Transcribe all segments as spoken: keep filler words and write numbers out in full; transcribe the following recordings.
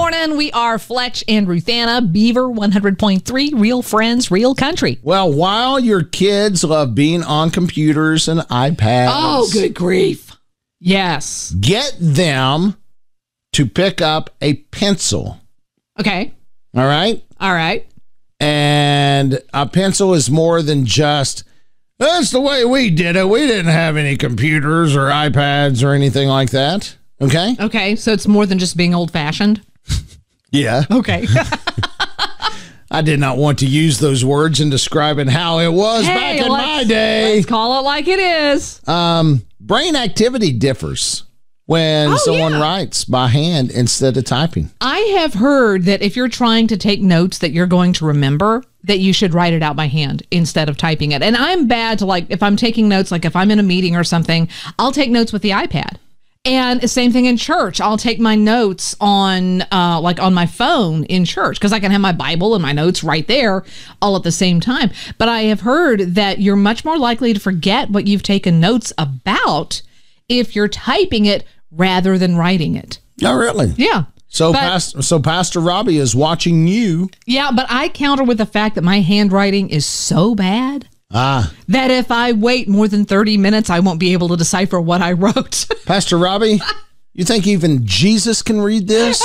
morning. We are Fletch and Ruthanna, Beaver one hundred point three, Real Friends, Real Country. Well, while your kids love being on computers and iPads. Oh, good grief. Yes. Get them to pick up a pencil. Okay. All right? All right. And a pencil is more than just, that's the way we did it. We didn't have any computers or iPads or anything like that. Okay? Okay. So it's more than just being old-fashioned? Yeah. Okay. I did not want to use those words in describing how it was hey, back in my day. Let's call it like it is. Um, brain activity differs when oh, someone yeah. writes by hand instead of typing. I have heard that if you're trying to take notes that you're going to remember, that you should write it out by hand instead of typing it. And I'm bad to, like, if I'm taking notes, like if I'm in a meeting or something, I'll take notes with the iPad. And same thing in church. I'll take my notes on, uh, like on my phone in church, because I can have my Bible and my notes right there all at the same time. But I have heard that you're much more likely to forget what you've taken notes about if you're typing it rather than writing it. Oh, really? Yeah. So, but, Pastor, so Pastor Robbie is watching you. Yeah, but I counter with the fact that my handwriting is so bad. Ah. That if I wait more than thirty minutes, I won't be able to decipher what I wrote. Pastor Robbie, you think even Jesus can read this?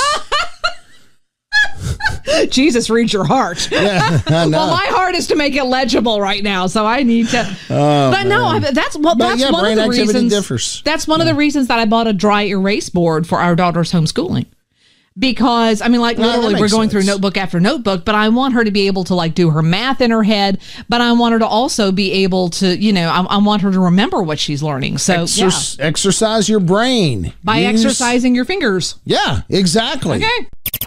Jesus reads your heart. Yeah, I know. Well, my heart is to make it legible right now, so I need to. Oh, but man. no, I, that's well, but that's yeah, one brain of the activity reasons. Differs. That's one yeah. of the reasons that I bought a dry erase board for our daughter's homeschooling. Because, I mean, like, no, literally, we're going sense. through notebook after notebook, but I want her to be able to, like, do her math in her head, but I want her to also be able to, you know, I, I want her to remember what she's learning. So, Exer- yeah. Exercise your brain. By Use... exercising your fingers. Yeah, exactly. Okay.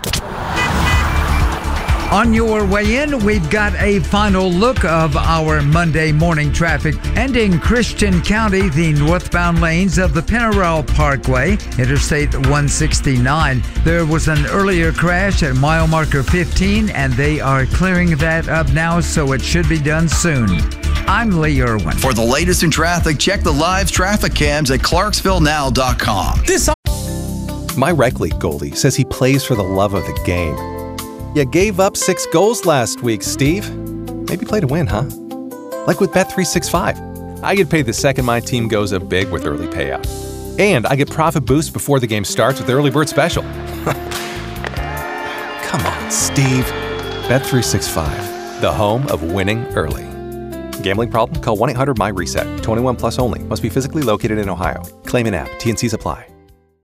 On your way in, we've got a final look of our Monday morning traffic. And in Christian County, the northbound lanes of the Penarel Parkway, Interstate one sixty-nine. There was an earlier crash at mile marker fifteen, and they are clearing that up now, so it should be done soon. I'm Lee Irwin. For the latest in traffic, check the live traffic cams at clarksville now dot com. This My rec league goalie says he plays for the love of the game. You gave up six goals last week, Steve. Maybe play to win, huh? Like with Bet three sixty-five. I get paid the second my team goes up big with early payout. And I get profit boost before the game starts with the early bird special. Come on, Steve. Bet three sixty-five, the home of winning early. Gambling problem? Call one eight hundred my reset. twenty-one plus only. Must be physically located in Ohio. Claim in app. T N Cs apply.